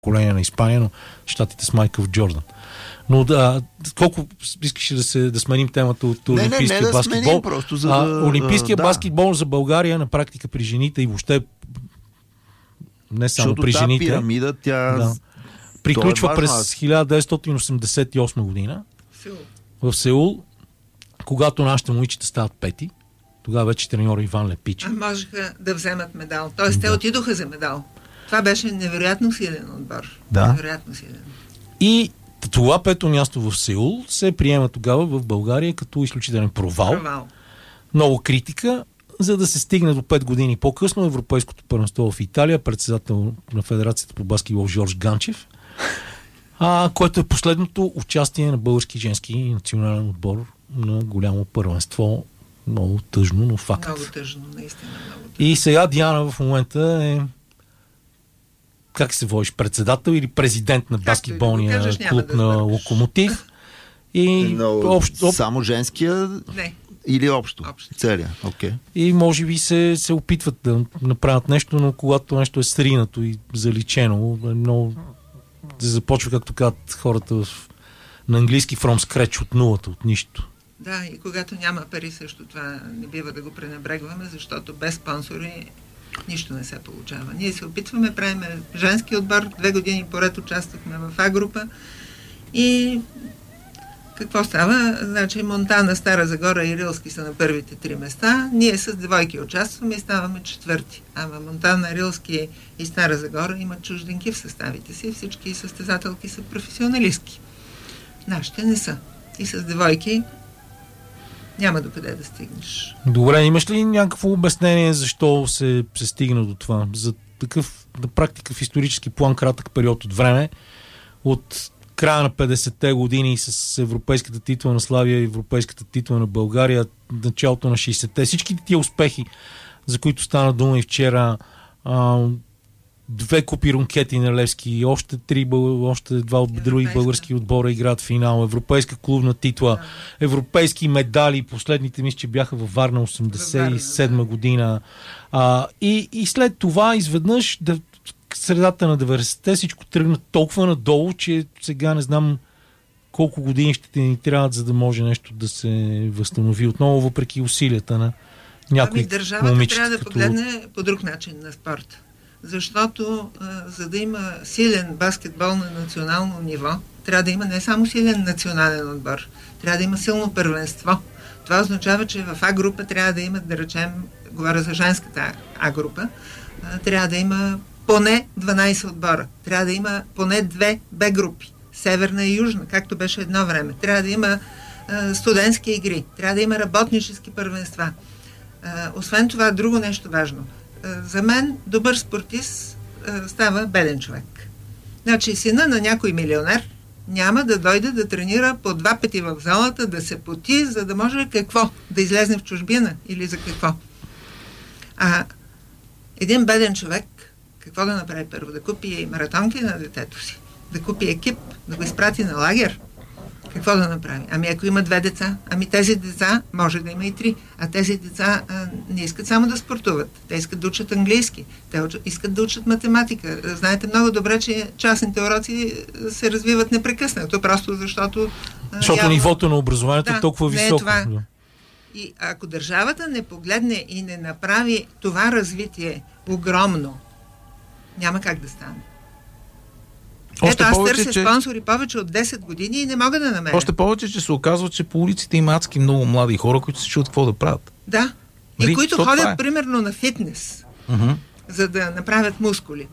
поколение на Испания, но щатите с Майкъл Джордан. Но колко искаш да сменим темата от олимпийския да баскетбол? Сменим, просто за олимпийския баскетбол за България на практика при жените и въобще не само защото при жените. Пирамида, приключва през 1988 година в Сеул, когато нашите момичета стават пети. Тогава вече треньора Иван Лепичи. Можеха да вземат медал. Тоест те отидоха за медал. Това беше невероятно силен отбор. Да. Невероятно силен. И това пето място в Сеул се приема тогава в България като изключителен провал. Много критика, за да се стигне до 5 години по-късно Европейското първенство в Италия, председател на Федерацията по баскетбол Жорж Ганчев, което е последното участие на български женски национален отбор на голямо първенство. Много тъжно, но факт. Много тъжно, наистина много тъжно. И сега Диана в момента е как се водиш? Председател или президент на баскетболния клуб на Локомотив? И само женския? Не. Или общо? Целия. Okay. И може би се опитват да направят нещо, но когато нещо е сринато и заличено, много започва, както казват хората на английски, from scratch, от нулата, от нищо. Да, и когато няма пари, също това не бива да го пренебрегваме, защото без спонсори нищо не се получава. Ние се опитваме, правим женски отбор, 2 години поред участвахме в А-група и какво става? Значи Монтана, Стара Загора и Рилски са на първите 3 места. Ние с девойки участваме и ставаме 4-ти. Ама Монтана, Рилски и Стара Загора имат чужденки в съставите си. Всички състезателки са професионалистки. Нашите не са. И с девойки няма докъде да стигнеш. Добре, имаш ли някакво обяснение защо се стигна до това? За такъв, на практика в исторически план, кратък период от време, от края на 50-те години с европейската титла на Славия и европейската титла на България, началото на 60-те, всичките тия успехи, за които стана дума и вчера, 2 купи рункети на Левски, още 2 други български отбора играят финал, европейска клубна титла, европейски медали, последните мисля, че бяха във Варна 87 година. И след това изведнъж средата на 90-те всичко тръгна толкова надолу, че сега не знам колко години ще ни трябват, за да може нещо да се възстанови отново, въпреки усилията на някои държавата момичета. Трябва да погледне по друг начин на спорта. Защото за да има силен баскетбол на национално ниво, трябва да има не само силен национален отбор, трябва да има силно първенство. Това означава, че в А-група трябва да има, да речем, говоря за женската А-група, трябва да има поне 12 отбора. Трябва да има поне 2 Б-групи. Северна и южна, както беше едно време. Трябва да има студентски игри. Трябва да има работнически първенства. Освен това, друго нещо важно. За мен добър спортист става беден човек. Значи сина на някой милионер няма да дойде да тренира по 2 пъти в залата, да се поти, за да може какво? Да излезне в чужбина или за какво? Един беден човек какво да направи първо? Да купи маратонки на детето си, да купи екип, да го изпрати на лагер. Какво да направи? Ами ако има 2 деца, тези деца може да има и 3, а тези деца не искат само да спортуват. Те искат да учат английски, те искат да учат математика. Знаете много добре, че частните уроци се развиват непрекъснато, просто защото нивото на образованието е толкова високо. Това. И ако държавата не погледне и не направи това развитие огромно, няма как да стане. Аз търся спонсори повече от 10 години и не мога да намеря. Още повече, че се оказва, че по улиците има адски много млади хора, които се чуят какво да правят. Да. И които ходят примерно на фитнес, за да направят мускули.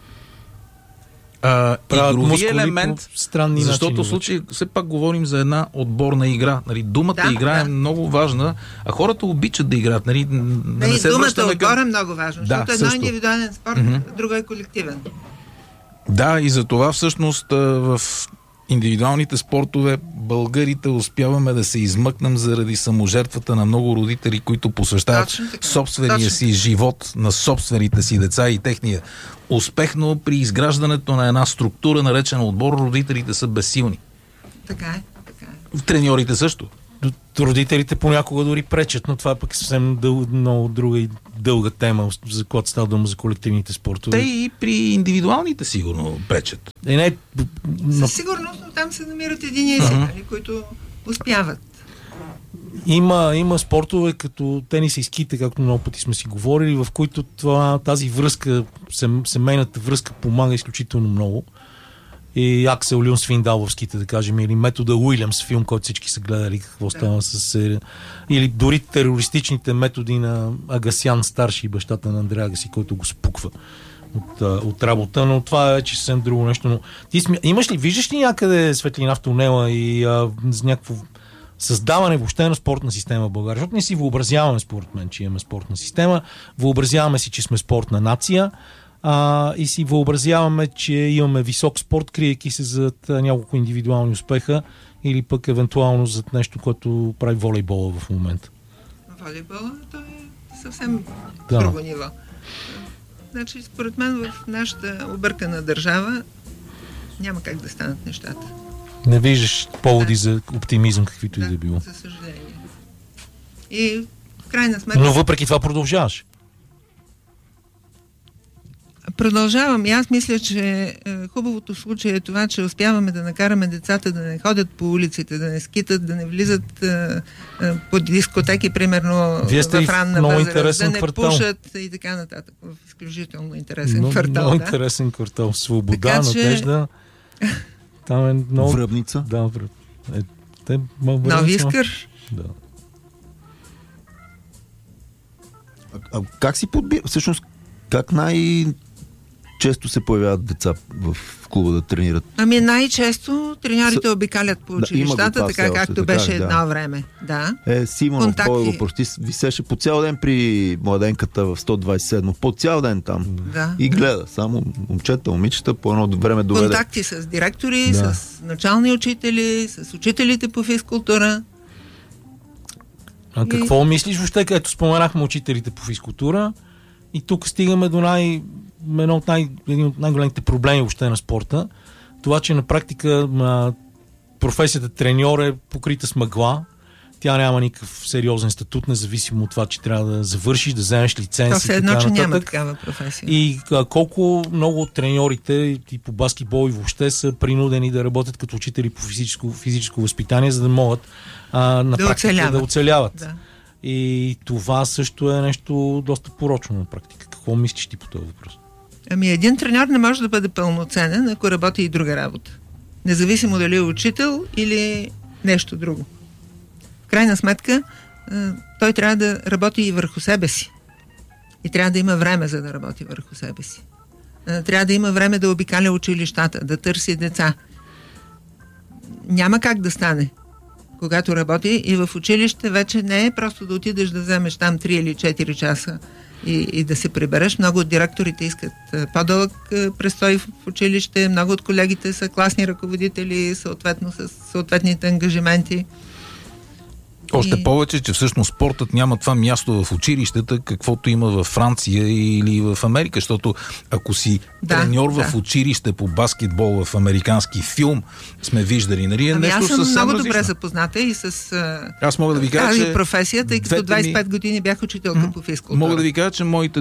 Игрови елемент, защото в случай случай все пак говорим за една отборна игра. Думата игра е много важна, а хората обичат да играят. Думата отбор е много важна, защото едно е индивидуален спорт, друго е колективен. Да, и за това всъщност в индивидуалните спортове българите успяваме да се измъкнем заради саможертвата на много родители, които посвещават собствения си живот на собствените си деца и техния успех, но при изграждането на една структура, наречена отбор, родителите са безсилни. Така е. Треньорите също. родителите понякога дори пречат, но това пък е съвсем много друга и дълга тема, за която става дума за колективните спортове. Те и при индивидуалните сигурно пречат. Със сигурност, но там се намират единици, които успяват. Има спортове като тенис и ските, както много пъти сме си говорили, в които тази връзка, семейната връзка помага изключително много. И Аксел Люн Свиндал в ските, да кажем, или Метода Уилямс, филм, който всички са гледали, какво става с... Или дори терористичните методи на Агасян старши, бащата на Андреа Агаси, който го спуква от работа, но това е вече съвсем друго нещо. Но виждаш ли някъде светлина в тунела и някакво създаване въобще на спортна система в България? Защото не си въобразяваме, според мен, че имаме спортна система. Въобразяваме си, че сме спортна нация и си въобразяваме, че имаме висок спорт, криейки се зад няколко индивидуални успеха или пък евентуално зад нещо, което прави волейбола в момента. Волейбола, то е съвсем друго ниво. Значи, според мен в нашата объркана държава няма как да станат нещата. Не виждаш поводи за оптимизъм, каквито и да било. За съжаление. И в крайна сметка... Но въпреки това продължаваш. Продължавам. И аз мисля, че хубавото в случая е това, че успяваме да накараме децата да не ходят по улиците, да не скитат, да не влизат по дискотеки, примерно в ранна възраст, да не квартал. Пушат и така нататък. В изключително интересен квартал. Много интересен квартал. Свобода, така, Надежда. Там е много... Връбница? Да, Нови Искър. Да. Как си подбира? Всъщност, как най-често се появяват деца в клуба да тренират? Ами най-често треньорите обикалят по училищата, така както беше едно време. Да. Симонов Бойло почти висеше по цял ден при младенката в 127, по цял ден там. Да. И гледа. Само момчета, момичета по едно време доведе. Контакти с директори, с начални учители, с учителите по физкултура. Какво мислиш въобще, като споменахме учителите по физкултура? И тук стигаме до един от най-големите проблеми въобще на спорта. Това, че на практика професията треньор е покрита с мъгла. Тя няма никакъв сериозен статут, независимо от това, че трябва да завършиш, да вземеш лиценз и така нататък. Че няма такава професия. И колко много от треньорите и по баскетбол и въобще са принудени да работят като учители по физическо възпитание, за да могат на практика да оцеляват. Да. И това също е нещо доста порочно на практика. Какво мислиш ти по този въпрос? Ами един треньор не може да бъде пълноценен, ако работи и друга работа. Независимо дали е учител или нещо друго. В крайна сметка, той трябва да работи и върху себе си. И трябва да има време, за да работи върху себе си. Трябва да има време да обикаля училищата, да търси деца. Няма как да стане. Когато работи и в училище, вече не е просто да отидеш да вземеш там 3 или 4 часа и да се прибереш. Много от директорите искат по-дълъг престой в училище, много от колегите са класни ръководители, съответно с съответните ангажименти. Още повече, че всъщност спортът няма това място в училищата, каквото има във Франция или в Америка, защото ако си треньор в училище по баскетбол в американски филм, сме виждали, нали, е нещо съвсем различно. Аз съм много добре различно. запозната и с аз мога да ви кажа, тази професия, тъй като 25 години бях учителка по физкултура. Мога да ви кажа, че моите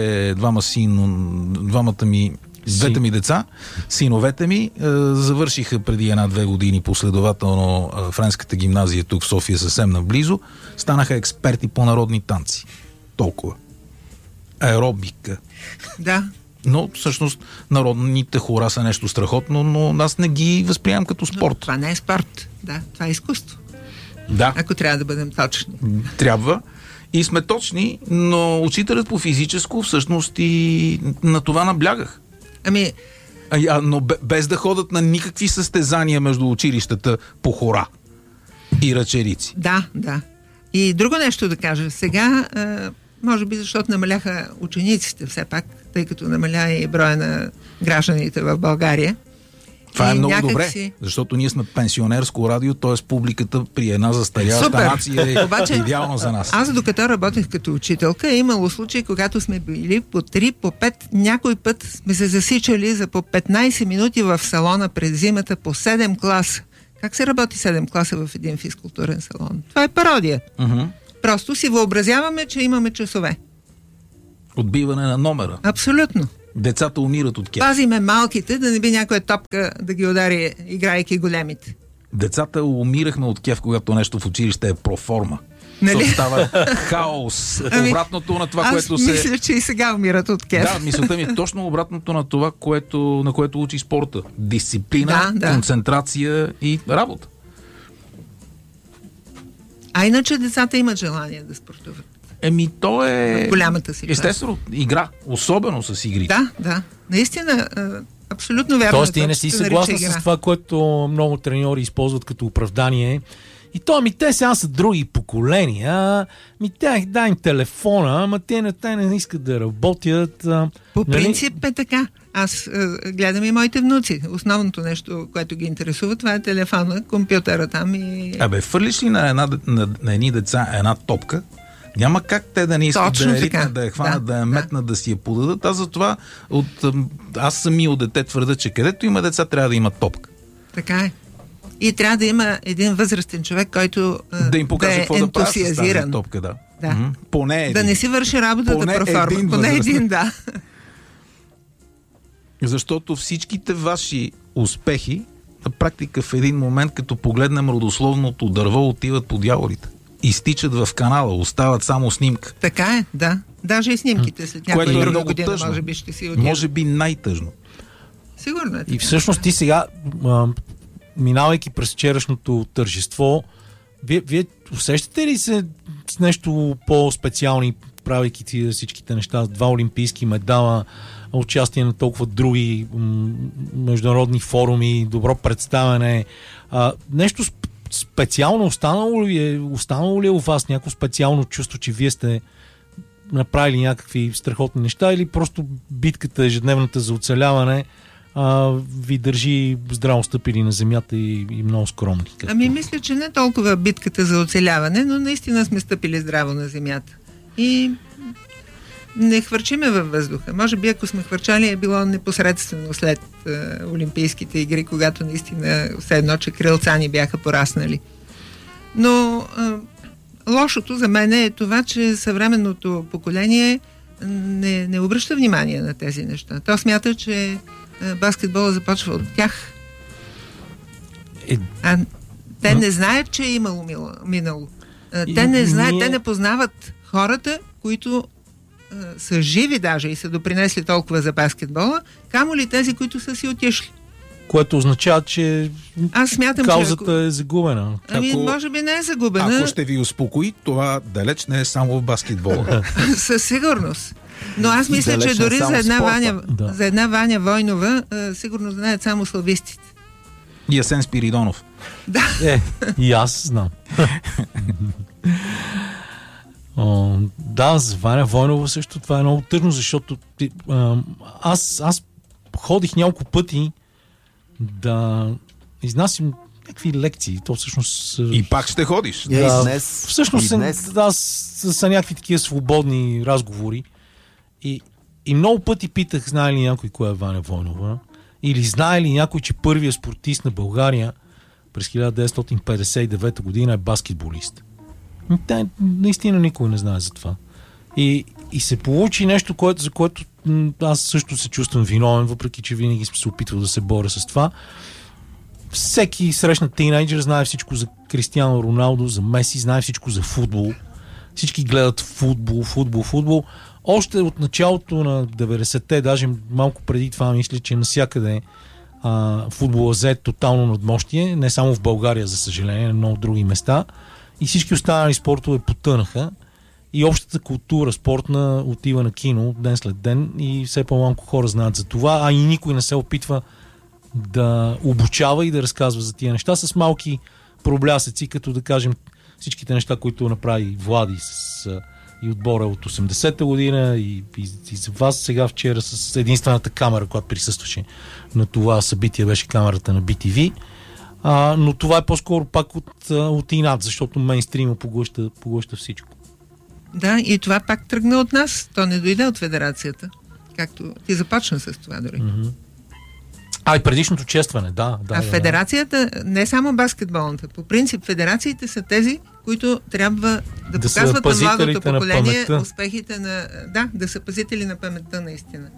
двете ми деца, синовете ми, завършиха преди 1-2 години последователно френската гимназия тук в София, съвсем наблизо, станаха експерти по народни танци. Толкова. Аеробика. Да. Но всъщност народните хора са нещо страхотно, но аз не ги възприемам като спорт. Но това не е спорт. Да, това е изкуство. Да. Ако трябва да бъдем точни. Трябва. И сме точни, но учителят по физическо всъщност и на това наблягах. Но без да ходят на никакви състезания между училищата по хора и ръчерици. Да. И друго нещо да кажа. Сега, може би защото намаляха учениците все пак, тъй като намаля и броя на гражданите в България. Това е много добре, защото ние сме пенсионерско радио, т.е. публиката при една застаряваща нация е обаче, идеално за нас. Аз докато работех като учителка, е имало случаи, когато сме били по 3, по 5, някой път сме се засичали за по 15 минути в салона през зимата по 7 класа. Как се работи 7 класа в един физкултурен салон? Това е пародия. Просто си въобразяваме, че имаме часове. Отбиване на номера. Абсолютно. Децата умират от кеф. Пазиме малките, да не би някоя топка да ги удари, играйки големите. Децата умирахме от кеф, когато нещо в училище е проформа. Нали? Става хаос. Обратното на това, което се... Аз мисля, че и сега умират от кеф. Да, мисълта ми е точно обратното на това, на което учи спорта. Дисциплина, концентрация и работа. А иначе децата имат желание да спортуват. То е... В голямата си част. Естествено, игра. Особено с игрите. Да. Наистина, абсолютно вярно. Тоест ти не си съгласна с това, което много треньори използват като оправдание. И то, те сега са други поколения, дай им телефона, те не искат да работят. По принцип е така. Аз гледам и моите внуци. Основното нещо, което ги интересува, това е телефона, компютъра там и... Фърлиш ли на едни деца една топка, няма как те да не искат да я ритнат, да я хванат, да я метнат, да си я подадат. Аз затова аз самия от дете твърда, че където има деца, трябва да има топка. Така е. И трябва да има един възрастен човек, който да им покаже какво да прави с тази топка. Да. Поне един. Да не си върши работата проформа. Поне един, да. Защото всичките ваши успехи на практика в един момент, като погледнем родословното дърво, отиват по дяволите. Изтичат в канала, остават само снимка. Така е, да. Даже и снимките след някоя друга година, тъжно. Може би ще си отидат. Може би най-тъжно. Сигурно е. И всъщност ти сега, минавайки през вчерашното тържество, вие усещате ли се с нещо по-специално, правейки всичките неща, 2 олимпийски медала, участие на толкова други международни форуми, добро представяне, нещо специално останало ли е у вас някакво специално чувство, че вие сте направили някакви страхотни неща, или просто битката ежедневната за оцеляване ви държи здраво стъпили на земята и много скромни? Мисля, че не толкова битката за оцеляване, но наистина сме стъпили здраво на земята. И не хвърчиме във въздуха. Може би, ако сме хвърчали, е било непосредствено след Олимпийските игри, когато наистина все едно, че крилца ни бяха пораснали. Но лошото за мен е това, че съвременното поколение не обръща внимание на тези неща. То смята, че баскетбола започва от тях. Те не знаят, че е имало минало. Те не знаят, те не познават хората, които са живи даже и са допринесли толкова за баскетбола, камо ли тези, които са си отишли. Което означава, че аз смятам, каузата е загубена. Може би не е загубена. Ако ще ви успокои, това далеч не е само в баскетбола. Със сигурност. Но аз мисля, че дори за една Ваня Войнова сигурно знаят само славистите. И Асен Спиридонов. Да. И аз знам. Да, за Ваня Войнова също това е много тъжно, защото аз ходих няколко пъти да изнасям някакви лекции. То всъщност... И пак ще ходиш. Да, днес. Всъщност са някакви такива свободни разговори. И много пъти питах, знае ли някой коя е Ваня Войнова? Или знае ли някой, че първият спортист на България през 1959 година е баскетболист? Наистина никой не знае за това. И се получи нещо, за което аз също се чувствам виновен, въпреки че винаги съм се опитвал да се боря с това. Всеки срещнат тинейджър знае всичко за Кристиано Роналдо, за Меси, знае всичко за футбол. Всички гледат футбол. Още от началото на 90-те, даже малко преди това, мисля, че навсякъде футбола взе тотално надмощие, не само в България, за съжаление, на много други места. И всички останали спортове потънаха. И общата култура спортна отива на кино ден след ден и все по-малко хора знаят за това, а и никой не се опитва да обучава и да разказва за тия неща с малки проблясъци, като да кажем всичките неща, които направи Влади и отбора от 80-та година и за вас сега вчера с единствената камера, която присъстваше на това събитие, беше камерата на BTV. Но това е по-скоро пак от инат, защото мейнстрима поглъща всичко. Да, и това пак тръгна от нас. То не дойде от федерацията. Както ти започна с това дори. И предишното честване, да. А федерацията, не само баскетболната, по принцип федерациите са тези, които трябва да показват на младото поколение успехите на... Да, да са пазители на паметта наистина.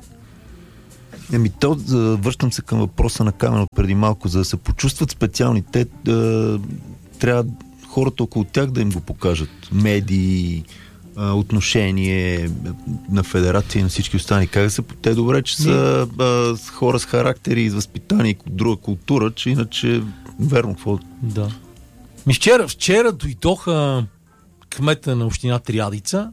Връщам се към въпроса на Камено преди малко, за да се почувстват специални. Те трябва хората около тях да им го покажат. Медии, отношение на федерация и на всички останали. Как са те добре, че са хора с характери и възпитание и друга култура, че иначе верно какво... Да. Вчера дойдоха кмета на община Триадица,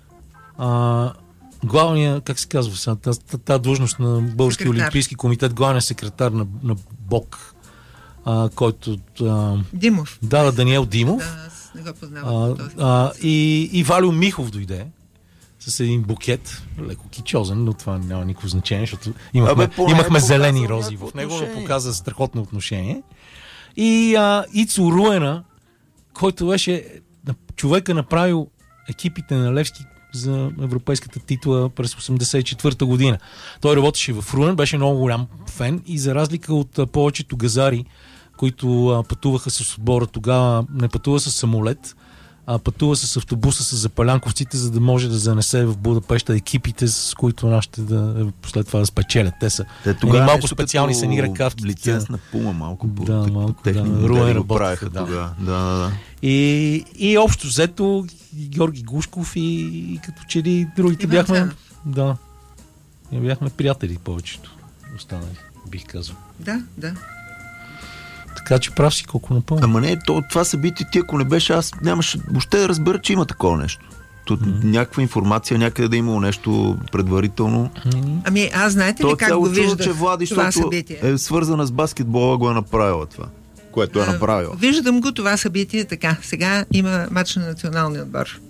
главния, как се казва, тази длъжност на Българския олимпийски комитет, главният секретар на БОК, който... Димов. Да, Даниел Димов. Да, аз не го познавам. И Валио Михов дойде с един букет, леко кичозен, но това няма никакво значение, защото имахме зелени рози в него, но показа страхотно отношение. И Ицо Руена, който беше човека направил екипите на Левски за европейската титла през 1984 година. Той работеше в Руен, беше много голям фен и за разлика от повечето газари, които пътуваха с отбора, тогава не пътува с самолет, а пътува с автобуса с запалянковците, за да може да занесе в Будапеща екипите, с които нашите след това да спечелят. Те са малко специални са ни ръкавки. Лиценз на Пума, малко Руен работеха. Да. И общо взето Георги Гушков и като че ли другите бяхме... Да. Бяхме приятели повечето. Останали, бих казал. Да. Така че прав си колко напълно. Ама не, това събитие ти, ако не беше, аз нямаше въобще да разбера, че има такова нещо. Тут някаква информация, някъде да имало нещо предварително. Ами аз знаете ли как го виждах че Влади, това събитие? Е свързана с баскетбола, го е направила това, което е направила. Виждам го това събитие така. Сега има матч на националния отбор.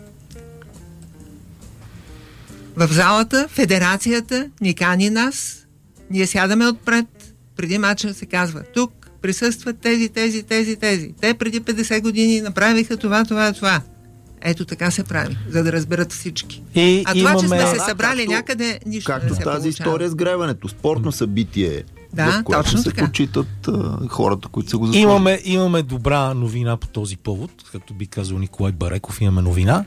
В залата федерацията ни кани нас, ние сядаме отпред, преди матча се казва тук присъстват тези. Те преди 50 години направиха това. Ето така се прави, за да разберат всички. Това, че сме се събрали някъде, нищо не се получава. Както тази история с гребането, спортно събитие, в което се почитат хората, които са го заслужили. Имаме добра новина по този повод, както би казал Николай Бареков, имаме новина.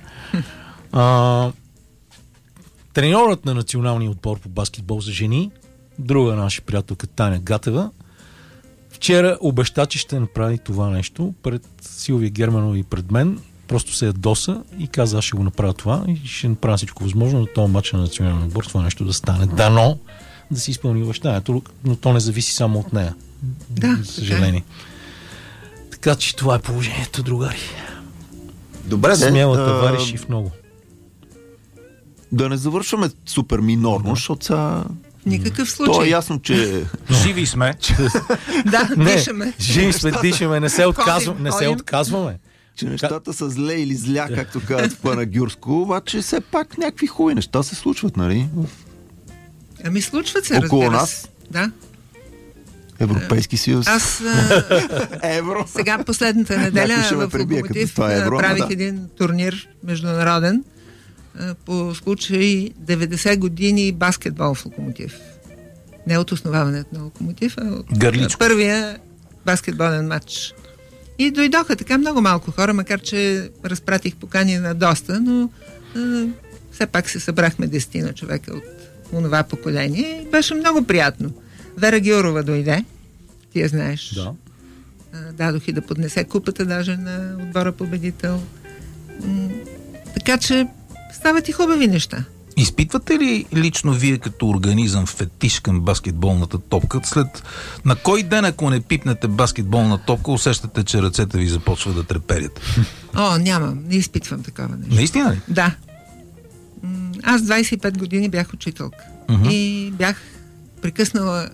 Треньорът на националния отбор по баскетбол за жени, друга наша приятелка Таня Гатева, вчера обеща, че ще направи това нещо пред Силвия Германова и пред мен. Просто се ядоса и каза, аз ще го направя това и ще направя всичко възможно на този матч на националния отбор това нещо да стане. Дано да си изпълни обещанието, но то не зависи само от нея. Да, за съжаление. Така че това е положението, другари. Добре, смелата вариш и в много. Да не завършваме супер минорно, защото са... Никакъв случай. То е ясно, че... Живи сме. Да, дишаме. Живи сме, дишаме, не се отказваме. Че нещата са зле или зля, както казват в Панагюрско, обаче все пак някакви хубави неща се случват, нали? Ами случват се, около нас. Да. Европейски съюз. Аз Евро. Сега последната неделя в Локомотив правих един турнир международен по случай 90 години баскетбол в Локомотив. Не от основаването на Локомотив, а от първия баскетболен матч. И дойдоха така много малко хора, макар че разпратих покани на доста, но все пак се събрахме 10 човека от онова поколение и беше много приятно. Вера Георова дойде, ти я знаеш. Да. Дадох и да поднесе купата даже на отбора победител. Така че стават и хубави неща. Изпитвате ли лично вие като организъм фетиш към баскетболната топка? На кой ден, ако не пипнете баскетболна топка, усещате, че ръцете ви започват да треперят? Нямам. Не изпитвам такова нещо. Наистина ли? Да. Аз 25 години бях учителка. И бях прекъснала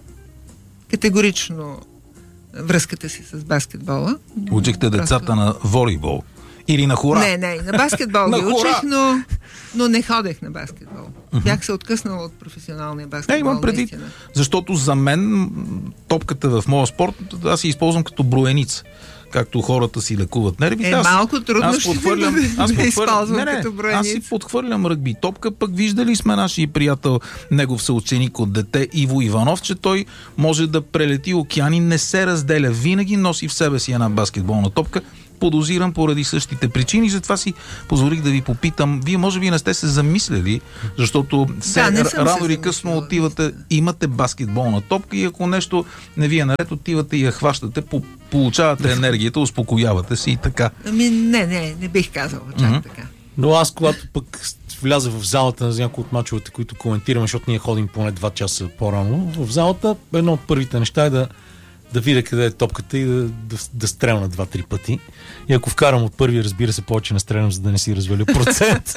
категорично връзката си с баскетбола. Учихте децата на волейбол. Или на хора? Не, на баскетбол ги учих, но не ходех на баскетбол. Бях се откъснала от професионалния баскетбол. Имам предвид, защото за мен топката в моя спорт аз я използвам като броеница. Както хората си лекуват нервите. Малко трудно ще да използвам като броеница. Аз си подхвърлям ръгби топка, пък виждали сме нашия приятел, негов съученик от дете Иво Иванов, че той може да прелети океани, не се разделя, винаги носи в себе си една баскетболна топка. Подозирам поради същите причини, затова си позволих да ви попитам. Вие може би не сте се замисляли, защото рано или късно отивате, имате баскетболна топка и ако нещо не ви е наред, отивате и я хващате, получавате енергията, успокоявате се и така. Не бих казал чак така. Но аз, когато пък вляза в залата на някои от мачовете, които коментираме, защото ние ходим поне 2 часа по-рано в залата, едно от първите неща е да видя къде е топката и да стрелна 2-3 пъти. И ако вкарам от първи, разбира се, повече не стрелям, за да не си разваля процент.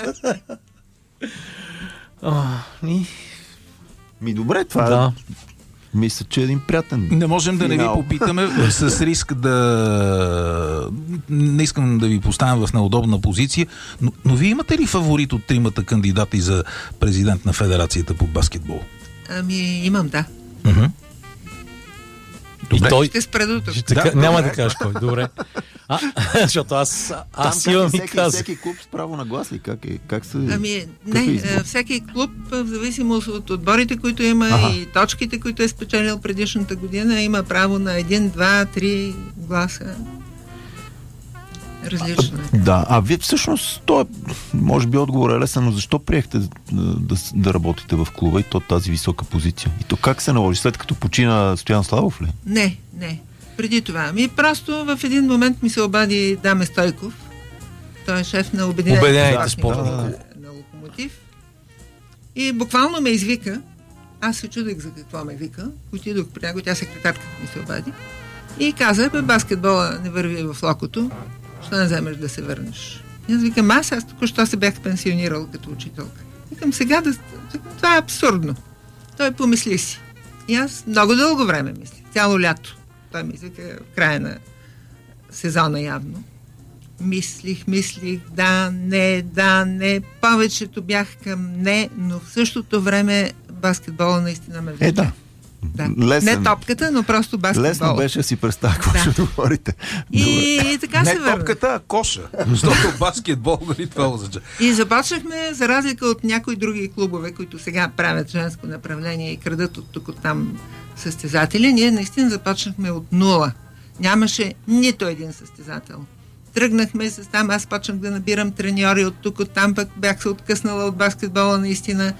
Добре, това мисля, че е един приятен. Не можем да не ви попитаме с риск да... Не искам да ви поставям в неудобна позиция, но вие имате ли фаворит от 3 кандидати за президент на Федерацията по баскетбол? Имам, да. И той ще спре до тук. Няма да кажеш кой. Добре. Защото аз имам и казах. Всеки клуб с право на глас ли? Как се... Всеки клуб, в зависимост от отборите, които има и точките, които е спечелил предишната година, има право на 1, 2, 3 гласа. Различно е. Да, вие всъщност, може би отговор е лесен, но защо приехте да работите в клуба и то тази висока позиция? И то как се наложи? След като почина Стоян Славов ли? Не. Преди това. Просто в един момент ми се обади Даме Стойков. Той е шеф на Обединените спортни на Локомотив. И буквално ме извика. Аз се чудех за какво ме вика. Отидох при него, тя секретарката ми се обади. И каза, баскетбола не върви в Локото. Що не вземеш да се върнеш? И аз викам, аз току-що се бях пенсионирал като учителка. Викам, сега това е абсурдно. Той помисли си. И аз много дълго време мисля. Цяло лято. Той ми извика в края на сезона явно. Мислих, да, не. Повечето бях към не, но в същото време баскетбола наистина ме влече. Лесен. Не топката, но просто баскетбол. Лесно беше да си представя какво ще говорите. И така се върна. Не топката, а коша. Защото баскетбол, нали това означава. И започнахме, за разлика от някои други клубове, които сега правят женско направление и крадат от тук, от там състезатели, ние наистина започнахме от нула. Нямаше нито един състезател. Тръгнахме с там, аз почнах да набирам треньори от тук, от там, пък бях се откъснала от баскетбола наистина.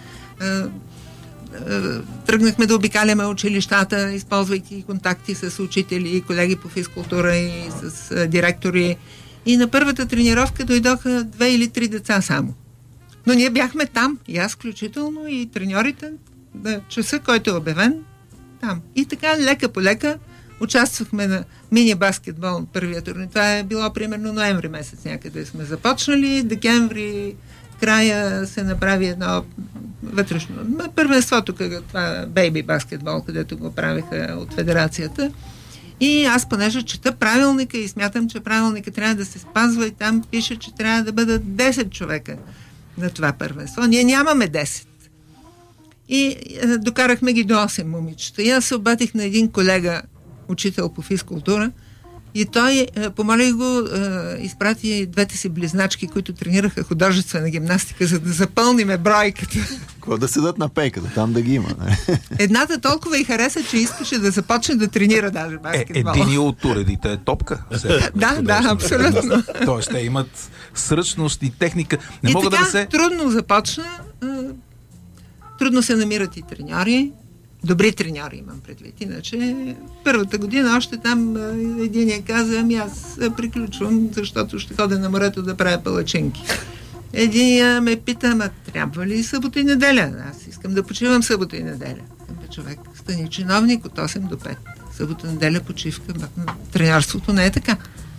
Тръгнахме да обикаляме училищата, използвайки контакти с учители и колеги по физкултура и с директори. И на първата тренировка дойдоха 2 или 3 деца само. Но ние бяхме там, и аз включително, и треньорите, часа, който е обявен, там. И така, лека по лека, участвахме на мини-баскетбол първия турнир. Това е било примерно ноември месец някъде сме започнали, декември края се направи едно вътрешно първенство тук, това бейби баскетбол, където го правиха от федерацията. И аз понеже чета правилника и смятам, че правилника трябва да се спазва и там пише, че трябва да бъдат 10 човека на това първенство. Ние нямаме 10. И докарахме ги до 8 момичета. И аз се обадих на един колега, учител по физкултура, и той, помолих го, изпрати двете си близначки, които тренираха художествена гимнастика, за да запълниме бройката. Какво да седат на пейката, там да ги има. Едната толкова и хареса, че искаше да започне да тренира даже баскетбол. Един от уредите е топка. Да, абсолютно. Тоест, те имат сръчност и техника. Не мога така, да се... трудно започна. Трудно се намират и треньори. Добри треньори имам предвид. Иначе първата година още там единия каза, аз приключвам, защото ще ходя на морето да правя палачинки. Единия ме пита, трябва ли събота и неделя? Аз искам да почивам събота и неделя. Човек, стани чиновник от 8 до 5. Събота, неделя, почивка. Треньорството не е така.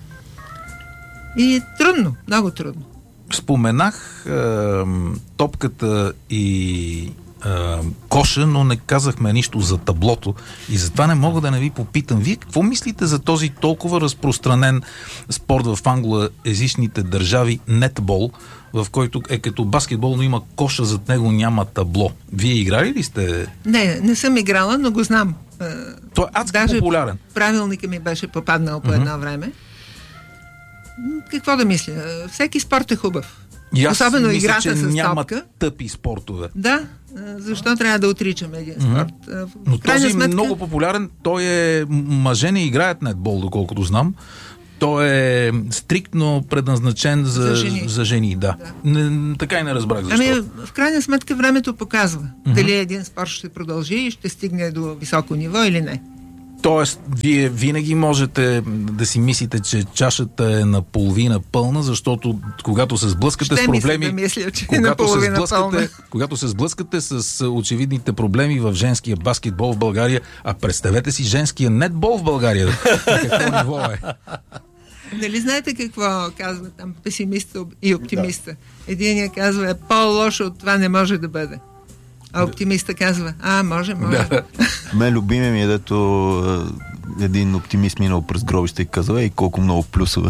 И трудно, много трудно. Споменах топката и коша, но не казахме нищо за таблото и затова не мога да не ви попитам. Вие какво мислите за този толкова разпространен спорт в англоезичните държави, нетбол, в който е като баскетбол, но има коша, зад него няма табло. Вие играли ли сте? Не съм играла, но го знам. Той е адски популярен. Правилника ми беше попаднал по едно време. Какво да мисля? Всеки спорт е хубав. Особено мисля, играта че с няма топка. тъпи спортове. Да, защо трябва да отричаме един спорт? Но този е много популярен. Той е... Мъже не играят нетбол, доколкото знам. Той е стриктно предназначен за жени. Да. Така и не разбрах защо. В крайна сметка времето показва дали един спорт ще продължи и ще стигне до високо ниво или не. Тоест, вие винаги можете да си мислите, че чашата е наполовина пълна, защото когато се сблъскате с проблеми... Когато се сблъскате с очевидните проблеми в женския баскетбол в България, а представете си женския нетбол в България. Какво ниво е? Нали знаете какво казва там песимиста и оптимиста? Единият казва, по-лошо от това не може да бъде. А оптимиста казва, може. Да. Мен любимия ми е, дето един оптимист минал през гробище и казва, колко много плюсове.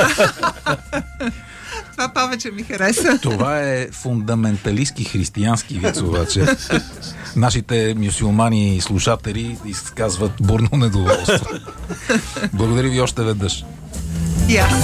Това повече ми хареса. Това е фундаменталистки християнски виц, обаче. Нашите мюсюлмани и слушатели изказват бурно недоволство. Благодаря ви още веднъж. И аз.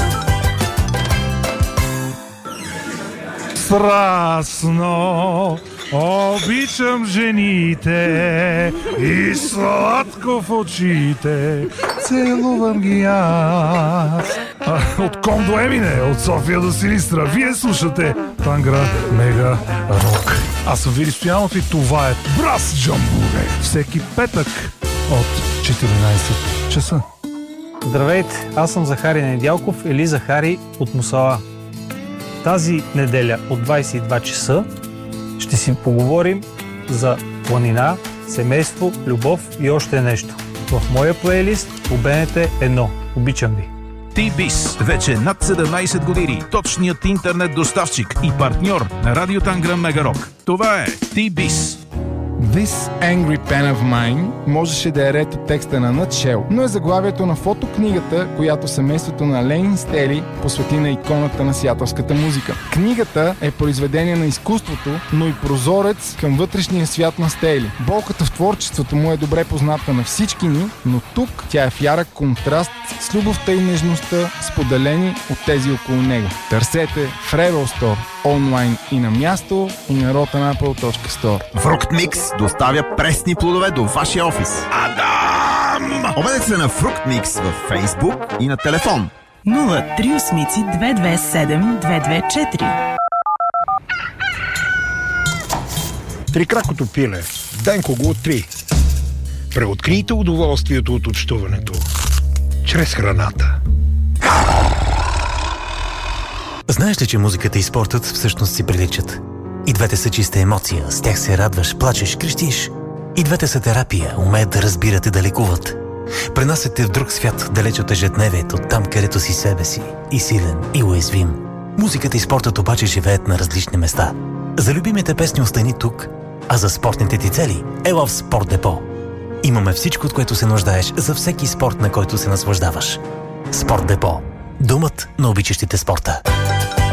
Страстно обичам жените и сладко в очите целувам ги аз. От Ком до Емине, от София до Силистра, вие слушате Тангра Мега Рок. Аз съм Вили Стоянов и това е Брас Джамбуре. Всеки петък от 14 часа. Здравейте, аз съм Захари Недялков или Захари от Мусала. Тази неделя от 22 часа ще си поговорим за планина, семейство, любов и още нещо. В моя плейлист по БНТ 1. Обичам ви! T-Biz. Вече над 17 години. Точният интернет доставчик и партньор на Радио Танграм Мега Рок. Това е T-Biz. This Angry Pen of Mine можеше да е ред от текста на Nutshell, но е заглавието на фотокнигата, която семейството на Ленин Стели посвети на иконата на сиатълската музика. Книгата е произведение на изкуството, но и прозорец към вътрешния свят на Стели. Болката в творчеството му е добре позната на всички ни, но тук тя е в ярък контраст с любовта и нежността, споделени от тези около него. Търсете в Rebel Store, онлайн и на място, и на rotanapple.store. Фрукт Микс доставя пресни плодове до вашия офис. Адам! Обадете се на Фрукт Микс във Фейсбук и на телефон 038-227-224. Трикракото пиле. Денко го откри. Преоткрийте удоволствието от общуването чрез храната. Знаеш ли, че музиката и спортът всъщност си приличат? И двете са чиста емоция, с тях се радваш, плачеш, крещиш. И двете са терапия, умеят да разбират и да лекуват. Пренасят те в друг свят, далеч от ежедневието, там където си себе си, и силен, и уязвим. Музиката и спортът обаче живеят на различни места. За любимите песни остани тук, а за спортните ти цели ела в Спорт Депо. Имаме всичко, от което се нуждаеш за всеки спорт, на който се наслаждаваш. Спорт Депо. Домът на обичащите спорта.